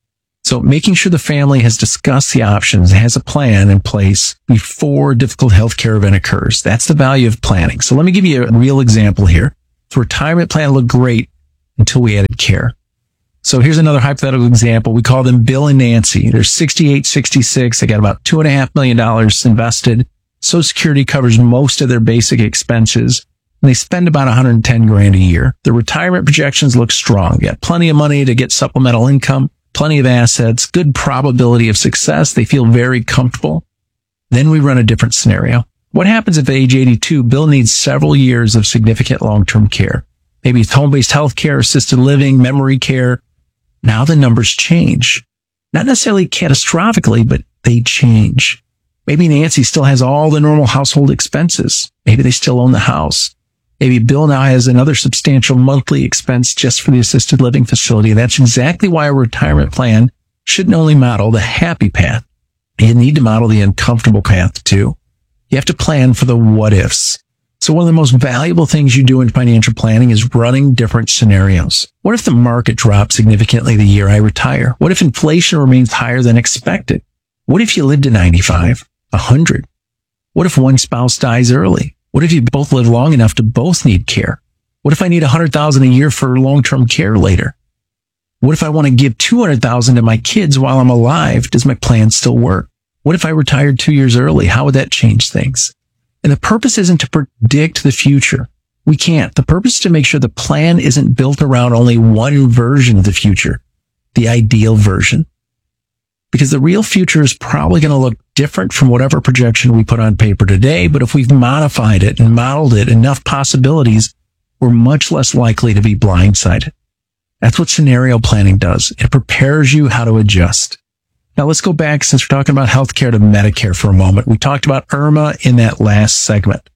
So making sure the family has discussed the options, has a plan in place before a difficult healthcare event occurs. That's the value of planning. So let me give you a real example here. The retirement plan looked great until we added care. So here's another hypothetical example. We call them Bill and Nancy. They're sixty-eight, sixty-six. They got about two and a half million dollars invested. Social Security covers most of their basic expenses. And they spend about one hundred ten grand a year. The retirement projections look strong. Got plenty of money to get supplemental income, plenty of assets, good probability of success. They feel very comfortable. Then we run a different scenario. What happens if at age eighty-two, Bill needs several years of significant long-term care? Maybe it's home-based health care, assisted living, memory care. Now the numbers change. Not necessarily catastrophically, but they change. Maybe Nancy still has all the normal household expenses. Maybe they still own the house. Maybe Bill now has another substantial monthly expense just for the assisted living facility. That's exactly why a retirement plan shouldn't only model the happy path. You need to model the uncomfortable path too. You have to plan for the what ifs. So one of the most valuable things you do in financial planning is running different scenarios. What if the market drops significantly the year I retire? What if inflation remains higher than expected? What if you live to ninety-five, one hundred? What if one spouse dies early? What if you both live long enough to both need care? What if I need one hundred thousand dollars a year for long-term care later? What if I want to give two hundred thousand dollars to my kids while I'm alive? Does my plan still work? What if I retired two years early? How would that change things? And the purpose isn't to predict the future. We can't. The purpose is to make sure the plan isn't built around only one version of the future, the ideal version. Because the real future is probably going to look different from whatever projection we put on paper today. But if we've modified it and modeled it enough possibilities, we're much less likely to be blindsided. That's what scenario planning does. It prepares you how to adjust. Now let's go back, since we're talking about healthcare, to Medicare for a moment. We talked about IRMA in that last segment.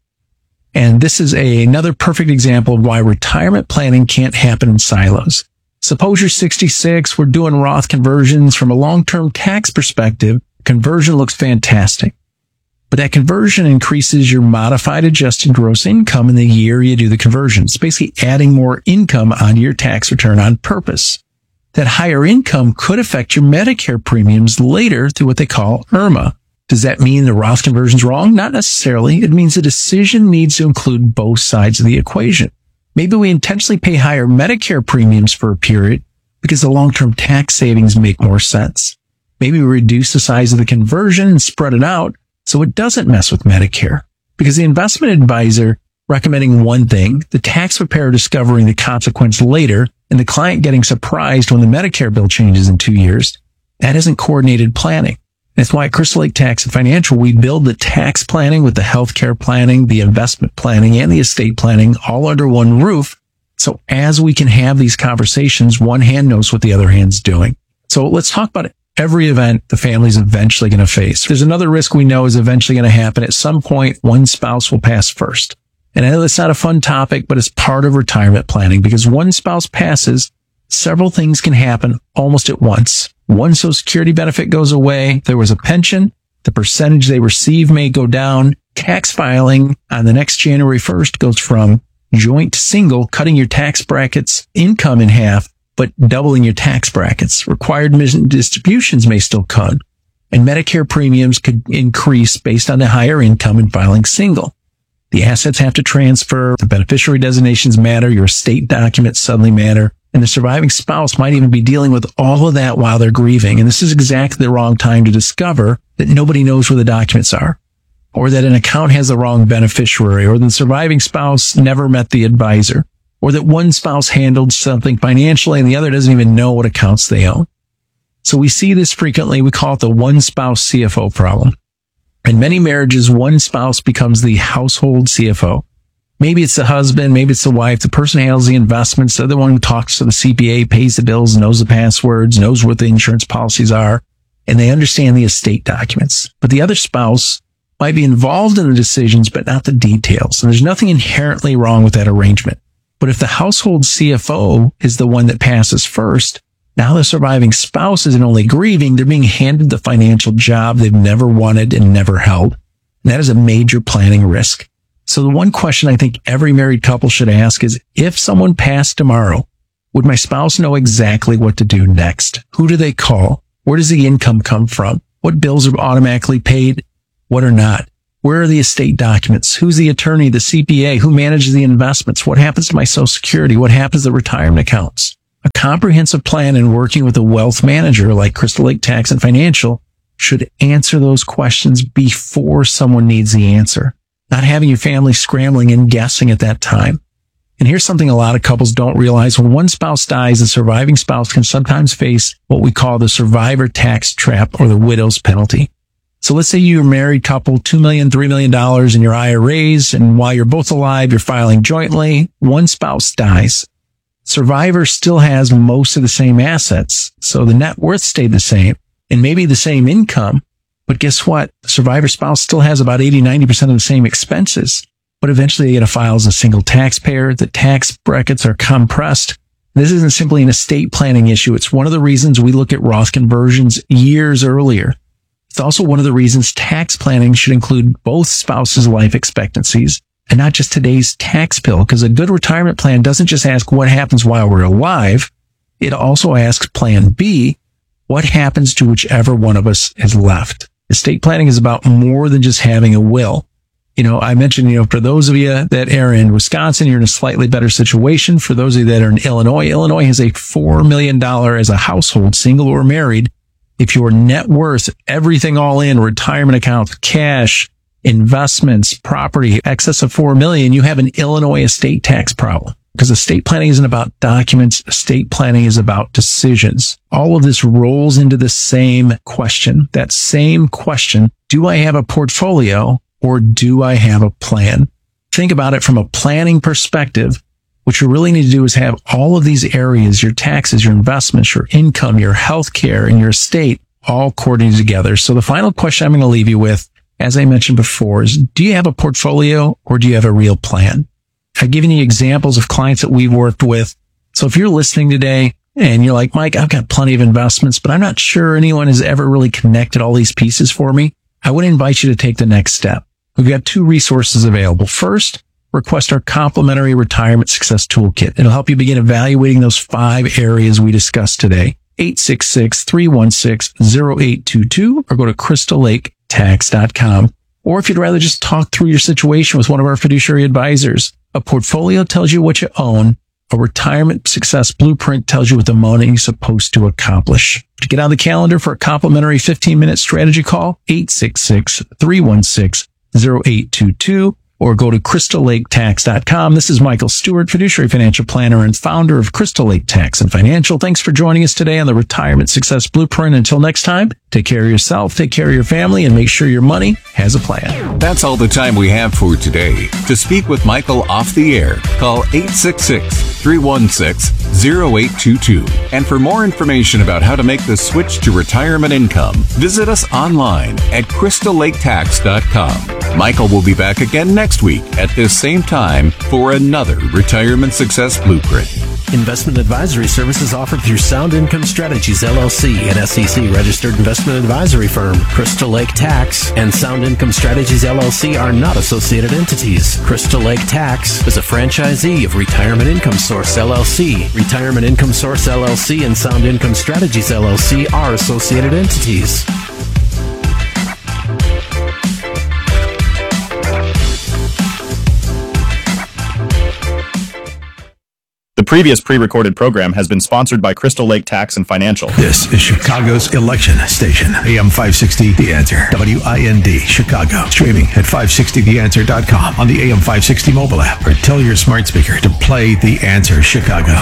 And this is a, another perfect example of why retirement planning can't happen in silos. Suppose you're sixty-six, we're doing Roth conversions. From a long-term tax perspective, conversion looks fantastic. But that conversion increases your modified adjusted gross income in the year you do the conversion. It's basically adding more income on your tax return on purpose. That higher income could affect your Medicare premiums later through what they call IRMA. Does that mean the Roth conversion's wrong? Not necessarily. It means the decision needs to include both sides of the equation. Maybe we intentionally pay higher Medicare premiums for a period because the long-term tax savings make more sense. Maybe we reduce the size of the conversion and spread it out so it doesn't mess with Medicare. Because the investment advisor recommending one thing, the tax preparer discovering the consequence later, and the client getting surprised when the Medicare bill changes in two years, that isn't coordinated planning. That's why at Crystal Lake Tax and Financial, we build the tax planning with the healthcare planning, the investment planning, and the estate planning all under one roof. So as we can have these conversations, one hand knows what the other hand's doing. So let's talk about every event the family's eventually going to face. There's another risk we know is eventually going to happen. At some point, one spouse will pass first. And I know that's not a fun topic, but it's part of retirement planning, because one spouse passes, several things can happen almost at once. One Social Security benefit goes away. If there was a pension, the percentage they receive may go down. Tax filing on the next January first goes from joint to single, cutting your tax brackets income in half, but doubling your tax brackets. Required distributions may still cut, and Medicare premiums could increase based on the higher income in filing single. The assets have to transfer, the beneficiary designations matter, your estate documents suddenly matter, and the surviving spouse might even be dealing with all of that while they're grieving. And this is exactly the wrong time to discover that nobody knows where the documents are, or that an account has the wrong beneficiary, or the surviving spouse never met the advisor, or that one spouse handled something financially and the other doesn't even know what accounts they own. So we see this frequently. We call it the one spouse C F O problem. In many marriages, one spouse becomes the household C F O. Maybe it's the husband, maybe it's the wife. The person handles the investments. The other one talks to the C P A, pays the bills, knows the passwords, knows what the insurance policies are, and they understand the estate documents. But the other spouse might be involved in the decisions, but not the details. And there's nothing inherently wrong with that arrangement. But if the household C F O is the one that passes first, now the surviving spouse isn't only grieving, they're being handed the financial job they've never wanted and never held. And that is a major planning risk. So the one question I think every married couple should ask is, if someone passed tomorrow, would my spouse know exactly what to do next? Who do they call? Where does the income come from? What bills are automatically paid? What are not? Where are the estate documents? Who's the attorney, the C P A? Who manages the investments? What happens to my Social Security? What happens to retirement accounts? A comprehensive plan and working with a wealth manager like Crystal Lake Tax and Financial should answer those questions before someone needs the answer, not having your family scrambling and guessing at that time. And here's something a lot of couples don't realize. When one spouse dies, the surviving spouse can sometimes face what we call the survivor tax trap or the widow's penalty. So let's say you're a married couple, two million dollars, three million dollars in your I R As, and while you're both alive, you're filing jointly. One spouse dies. Survivor still has most of the same assets, so the net worth stayed the same, and maybe the same income. But guess what? The survivor spouse still has about eighty, ninety percent of the same expenses. But eventually they get to file as a single taxpayer. The tax brackets are compressed. This isn't simply an estate planning issue. It's one of the reasons we look at Roth conversions years earlier. It's also one of the reasons tax planning should include both spouses' life expectancies and not just today's tax bill, because a good retirement plan doesn't just ask what happens while we're alive. It also asks plan B, what happens to whichever one of us is left. Estate planning is about more than just having a will. You know, I mentioned, you know, for those of you that are in Wisconsin, you're in a slightly better situation. For those of you that are in Illinois, Illinois has a four million dollars as a household, single or married. If your net worth, everything all in, retirement accounts, cash, investments, property, excess of four million dollars, you have an Illinois estate tax problem. Because estate planning isn't about documents. Estate planning is about decisions. All of this rolls into the same question. That same question, do I have a portfolio or do I have a plan? Think about it from a planning perspective. What you really need to do is have all of these areas, your taxes, your investments, your income, your health care, and your estate all coordinated together. So the final question I'm going to leave you with, as I mentioned before, is do you have a portfolio or do you have a real plan? I've given you examples of clients that we've worked with. So if you're listening today and you're like, Mike, I've got plenty of investments, but I'm not sure anyone has ever really connected all these pieces for me, I would invite you to take the next step. We've got two resources available. First, request our complimentary retirement success toolkit. It'll help you begin evaluating those five areas we discussed today. eight six six, three one six, zero eight two two or go to crystal lake tax dot com. Or if you'd rather just talk through your situation with one of our fiduciary advisors, a portfolio tells you what you own. A retirement success blueprint tells you what the money is supposed to accomplish. To get on the calendar for a complimentary fifteen minute strategy call, eight six six, three one six, zero eight two two or go to crystal lake tax dot com. This is Michael Stewart, fiduciary financial planner and founder of Crystal Lake Tax and Financial. Thanks for joining us today on the Retirement Success Blueprint. Until next time, take care of yourself, take care of your family, and make sure your money has a plan. That's all the time we have for today. To speak with Michael off the air, call eight six six, three one six, zero eight two two. And for more information about how to make the switch to retirement income, visit us online at crystal lake tax dot com. Michael will be back again next week at this same time for another Retirement Success Blueprint. Investment advisory services offered through Sound Income Strategies, L L C, an S E C registered investment advisory firm. Crystal Lake Tax and Sound Income Strategies, L L C are not associated entities. Crystal Lake Tax is a franchisee of Retirement Income Source, L L C. Retirement Income Source, L L C and Sound Income Strategies, L L C are associated entities. The previous pre-recorded program has been sponsored by Crystal Lake Tax and Financial. This is Chicago's election station. A M five sixty The Answer. W I N D, Chicago. Streaming at five sixty the answer dot com on the A M five sixty mobile app or tell your smart speaker to play The Answer Chicago.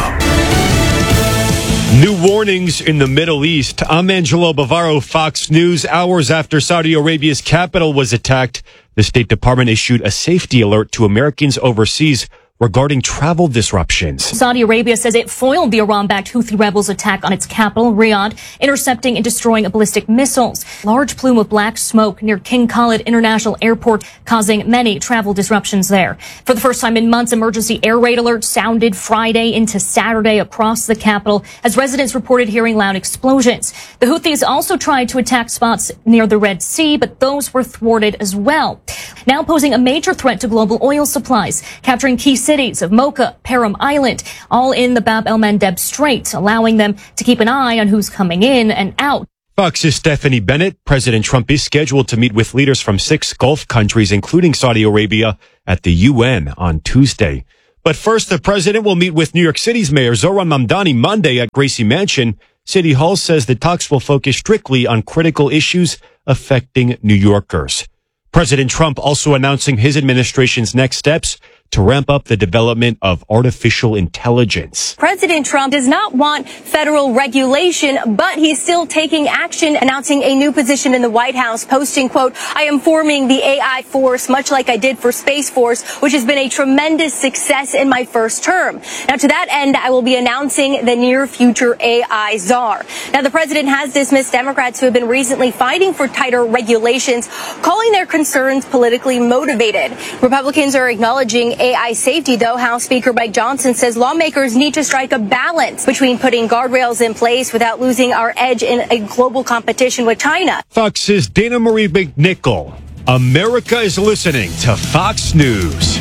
New warnings in the Middle East. I'm Angelo Bavaro, Fox News. Hours after Saudi Arabia's capital was attacked, the State Department issued a safety alert to Americans overseas regarding travel disruptions. Saudi Arabia says it foiled the Iran-backed Houthi rebels' attack on its capital, Riyadh, intercepting and destroying ballistic missiles. Large plume of black smoke near King Khalid International Airport, causing many travel disruptions there. For the first time in months, emergency air raid alerts sounded Friday into Saturday across the capital as residents reported hearing loud explosions. The Houthis also tried to attack spots near the Red Sea, but those were thwarted as well. Now posing a major threat to global oil supplies, capturing key cities of Mocha, Param Island, all in the Bab el Mandeb Strait, allowing them to keep an eye on who's coming in and out. Fox's Stephanie Bennett. President Trump is scheduled to meet with leaders from six Gulf countries, including Saudi Arabia, at the U N on Tuesday. But first, the president will meet with New York City's Mayor Zohran Mamdani Monday at Gracie Mansion. City Hall says the talks will focus strictly on critical issues affecting New Yorkers. President Trump also announcing his administration's next steps to ramp up the development of artificial intelligence. President Trump does not want federal regulation, but he's still taking action, announcing a new position in the White House, posting, quote, I am forming the A I Force, much like I did for Space Force, which has been a tremendous success in my first term. Now, to that end, I will be announcing the near future A I czar. Now, the president has dismissed Democrats who have been recently fighting for tighter regulations, calling their concerns politically motivated. Republicans are acknowledging A I safety, though. House Speaker Mike Johnson says lawmakers need to strike a balance between putting guardrails in place without losing our edge in a global competition with China. Fox's Dana Marie McNichol. America is listening to Fox News.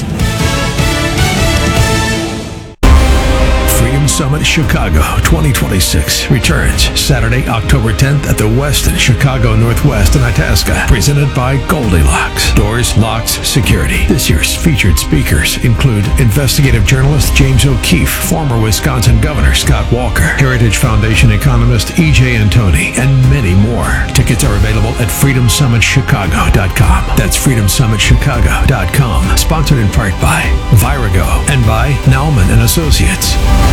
Freedom Summit Chicago twenty twenty-six returns Saturday, October tenth at the Westin Chicago Northwest in Itasca, presented by Goldilocks. Doors, locks, security. This year's featured speakers include investigative journalist James O'Keefe, former Wisconsin Governor Scott Walker, Heritage Foundation economist E J Antoni, and many more. Tickets are available at freedom summit chicago dot com. That's freedom summit chicago dot com. Sponsored in part by Virago and by Nauman and Associates.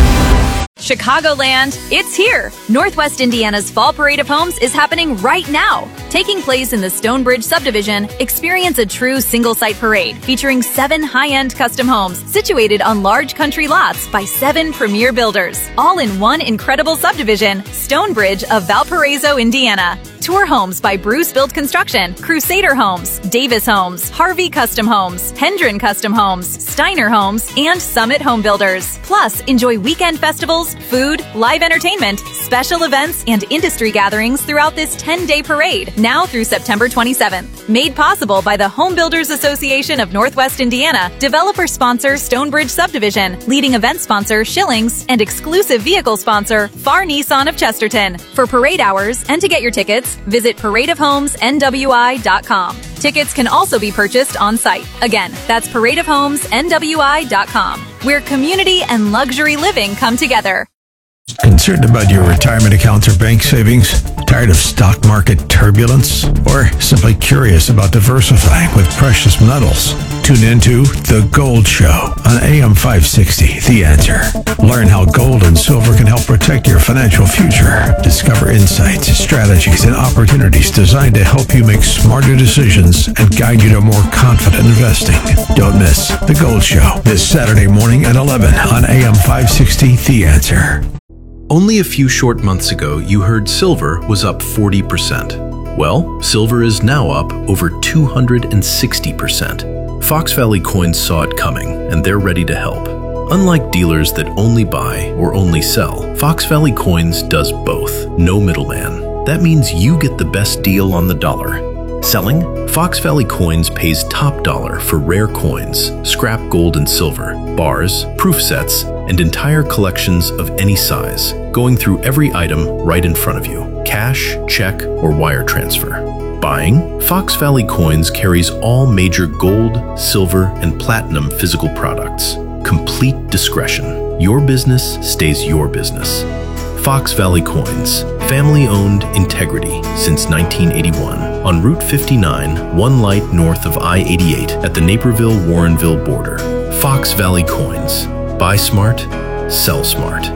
Chicagoland, it's here! Northwest Indiana's Fall Parade of Homes is happening right now. Taking place in the Stonebridge subdivision, experience a true single-site parade featuring seven high-end custom homes situated on large country lots by seven premier builders, all in one incredible subdivision, Stonebridge of Valparaiso, Indiana. Tour homes by Bruce Build Construction, Crusader Homes, Davis Homes, Harvey Custom Homes, Hendren Custom Homes, Steiner Homes, and Summit Home Builders. Plus, enjoy weekend festivals, food, live entertainment, special events, and industry gatherings throughout this ten-day parade, now through September twenty-seventh. Made possible by the Home Builders Association of Northwest Indiana, developer sponsor Stonebridge Subdivision, leading event sponsor Schillings, and exclusive vehicle sponsor Far Nissan of Chesterton. For parade hours and to get your tickets, visit parade of homes N W I dot com. Tickets can also be purchased on site. Again, that's parade of homes N W I dot com, where community and luxury living come together. Concerned about your retirement accounts or bank savings? Tired of stock market turbulence? Or simply curious about diversifying with precious metals? Tune into The Gold Show on A M five sixty, The Answer. Learn how gold and silver can help protect your financial future. Discover insights, strategies, and opportunities designed to help you make smarter decisions and guide you to more confident investing. Don't miss The Gold Show this Saturday morning at eleven on A M five sixty, The Answer. Only a few short months ago, you heard silver was up forty percent. Well, silver is now up over two hundred sixty percent. Fox Valley Coins saw it coming, and they're ready to help. Unlike dealers that only buy or only sell, Fox Valley Coins does both. No middleman. That means you get the best deal on the dollar. Selling? Fox Valley Coins pays top dollar for rare coins, scrap gold and silver, bars, proof sets, and entire collections of any size, going through every item right in front of you. Cash, check, or wire transfer. Buying? Fox Valley Coins carries all major gold, silver, and platinum physical products. Complete discretion. Your business stays your business. Fox Valley Coins. Family-owned integrity since nineteen eighty-one. On Route fifty-nine, one light north of I eighty-eight at the Naperville-Warrenville border. Fox Valley Coins. Buy smart, sell smart.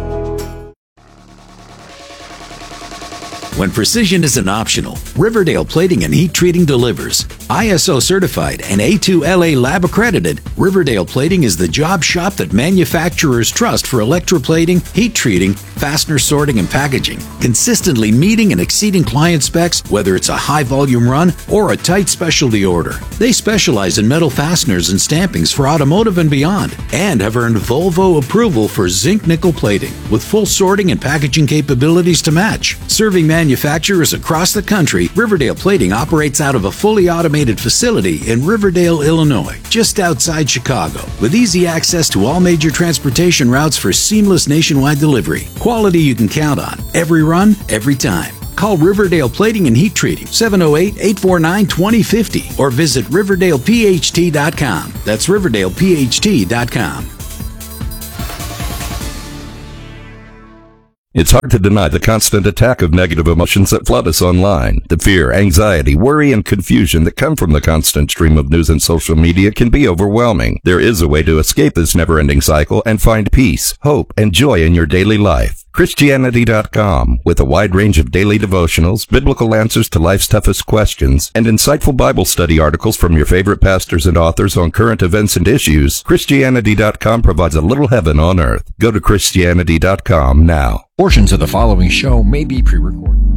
When precision isn't optional, Riverdale Plating and Heat Treating delivers. I S O certified and A two L A lab accredited, Riverdale Plating is the job shop that manufacturers trust for electroplating, heat treating, fastener sorting, and packaging, consistently meeting and exceeding client specs, whether it's a high-volume run or a tight specialty order. They specialize in metal fasteners and stampings for automotive and beyond, and have earned Volvo approval for zinc nickel plating, with full sorting and packaging capabilities to match. Serving manufacturers across the country, Riverdale Plating operates out of a fully automated facility in Riverdale, Illinois, just outside Chicago, with easy access to all major transportation routes for seamless nationwide delivery. Quality you can count on, every run, every time. Call Riverdale Plating and Heat Treating, seven oh eight, eight four nine, two oh five oh, or visit Riverdale P H T dot com. That's Riverdale P H T dot com. It's hard to deny the constant attack of negative emotions that flood us online. The fear, anxiety, worry, and confusion that come from the constant stream of news and social media can be overwhelming. There is a way to escape this never-ending cycle and find peace, hope, and joy in your daily life. Christianity dot com, with a wide range of daily devotionals, biblical answers to life's toughest questions, and insightful Bible study articles from your favorite pastors and authors on current events and issues, Christianity dot com provides a little heaven on earth. Go to Christianity dot com now. Portions of the following show may be pre-recorded.